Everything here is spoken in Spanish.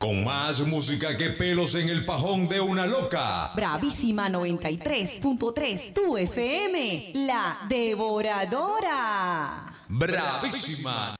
con más música que pelos en el pajón de una loca. Bravísima 93.3, tu FM, la devoradora. Bravísima